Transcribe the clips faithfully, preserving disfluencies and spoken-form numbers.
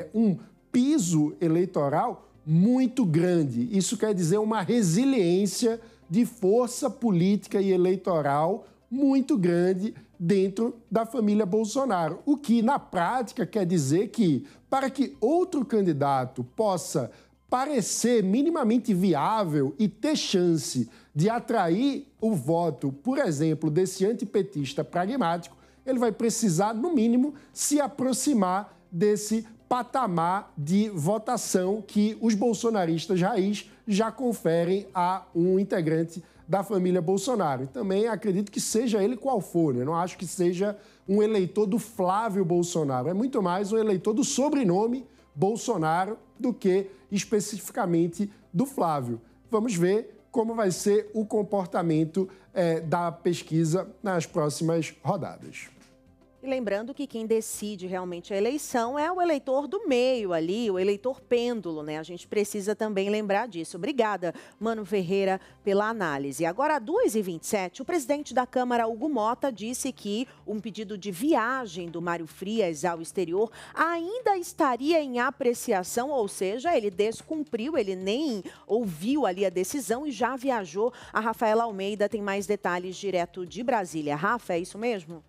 um piso eleitoral muito grande. Isso quer dizer uma resiliência de força política e eleitoral muito grande dentro da família Bolsonaro. O que, na prática, quer dizer que, para que outro candidato possa parecer minimamente viável e ter chance de atrair o voto, por exemplo, desse antipetista pragmático, ele vai precisar, no mínimo, se aproximar desse patamar de votação que os bolsonaristas raiz já conferem a um integrante da família Bolsonaro. E também acredito que seja ele qual for, né? Eu não acho que seja um eleitor do Flávio Bolsonaro. É muito mais um eleitor do sobrenome Bolsonaro do que especificamente do Flávio. Vamos ver como vai ser o comportamento é, da pesquisa nas próximas rodadas. E lembrando que quem decide realmente a eleição é o eleitor do meio ali, o eleitor pêndulo, né? A gente precisa também lembrar disso. Obrigada, Mano Ferreira, pela análise. Agora, às duas e vinte e sete, o presidente da Câmara, Hugo Mota, disse que um pedido de viagem do Mário Frias ao exterior ainda estaria em apreciação, ou seja, ele descumpriu, ele nem ouviu ali a decisão e já viajou. A Rafaela Almeida tem mais detalhes direto de Brasília. Rafa, é isso mesmo?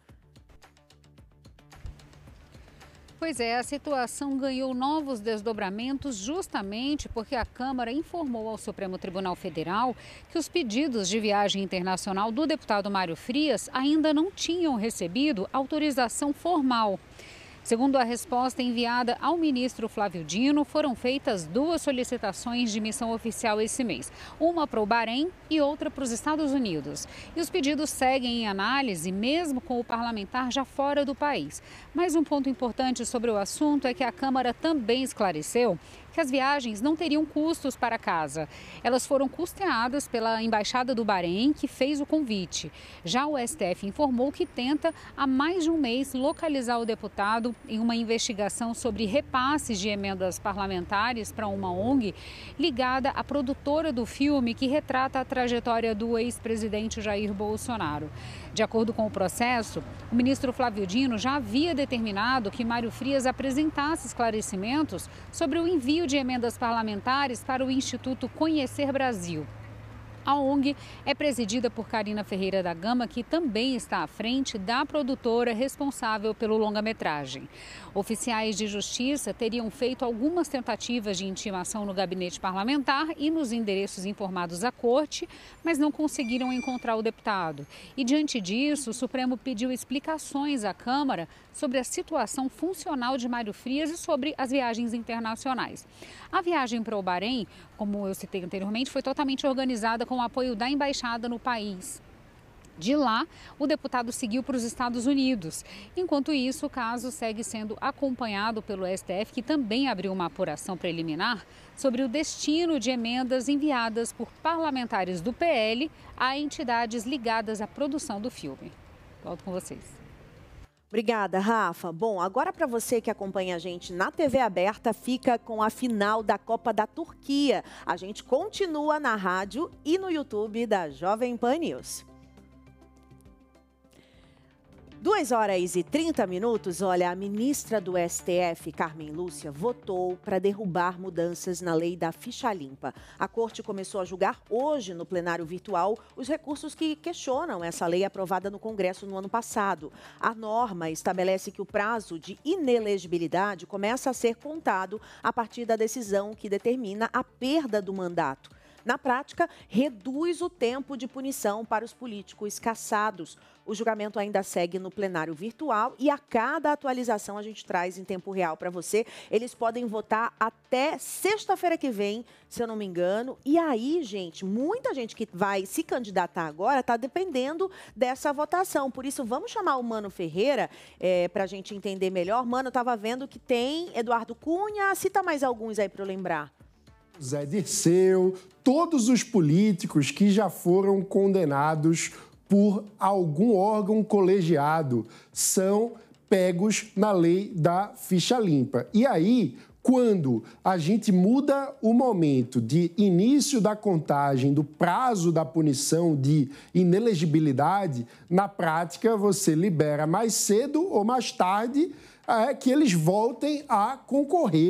Pois é, a situação ganhou novos desdobramentos justamente porque a Câmara informou ao Supremo Tribunal Federal que os pedidos de viagem internacional do deputado Mário Frias ainda não tinham recebido autorização formal. Segundo a resposta enviada ao ministro Flávio Dino, foram feitas duas solicitações de missão oficial esse mês, uma para o Bahrein e outra para os Estados Unidos. E os pedidos seguem em análise, mesmo com o parlamentar já fora do país. Mas um ponto importante sobre o assunto é que a Câmara também esclareceu que as viagens não teriam custos para casa. Elas foram custeadas pela Embaixada do Bahrein, que fez o convite. Já o S T F informou que tenta, há mais de um mês, localizar o deputado em uma investigação sobre repasses de emendas parlamentares para uma O N G ligada à produtora do filme que retrata a trajetória do ex-presidente Jair Bolsonaro. De acordo com o processo, o ministro Flávio Dino já havia determinado que Mário Frias apresentasse esclarecimentos sobre o envio de emendas parlamentares para o Instituto Conhecer Brasil. A O N G é presidida por Carina Ferreira da Gama, que também está à frente da produtora responsável pelo longa-metragem. Oficiais de justiça teriam feito algumas tentativas de intimação no gabinete parlamentar e nos endereços informados à corte, mas não conseguiram encontrar o deputado. E, diante disso, o Supremo pediu explicações à Câmara sobre a situação funcional de Mário Frias e sobre as viagens internacionais. A viagem para o Bahrein, como eu citei anteriormente, foi totalmente organizada com o apoio da embaixada no país. De lá, o deputado seguiu para os Estados Unidos. Enquanto isso, o caso segue sendo acompanhado pelo S T F, que também abriu uma apuração preliminar sobre o destino de emendas enviadas por parlamentares do P L a entidades ligadas à produção do filme. Volto com vocês. Obrigada, Rafa. Bom, agora para você que acompanha a gente na T V aberta, fica com a final da Copa da Turquia. A gente continua na rádio e no YouTube da Jovem Pan News. duas horas e trinta minutos, olha, a ministra do S T F, Carmen Lúcia, votou para derrubar mudanças na lei da ficha limpa. A corte começou a julgar hoje, no plenário virtual, os recursos que questionam essa lei aprovada no Congresso no ano passado. A norma estabelece que o prazo de inelegibilidade começa a ser contado a partir da decisão que determina a perda do mandato. Na prática, reduz o tempo de punição para os políticos cassados. O julgamento ainda segue no plenário virtual e a cada atualização a gente traz em tempo real para você. Eles podem votar até sexta-feira que vem, se eu não me engano. E aí, gente, muita gente que vai se candidatar agora está dependendo dessa votação. Por isso, vamos chamar o Mano Ferreira é, para a gente entender melhor. Mano, eu estava vendo que tem Eduardo Cunha. Cita mais alguns aí para eu lembrar. Zé Dirceu, todos os políticos que já foram condenados por algum órgão colegiado são pegos na lei da ficha limpa. E aí, quando a gente muda o momento de início da contagem do prazo da punição de inelegibilidade, na prática você libera mais cedo ou mais tarde é, que eles voltem a concorrer